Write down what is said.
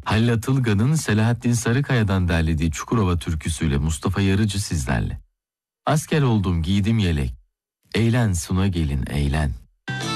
Halil Atılgan'ın Selahattin Sarıkaya'dan derlediği Çukurova türküsüyle Mustafa Yarıcı sizlerle. Asker oldum giydim yelek, eğlen suna gelin eğlen.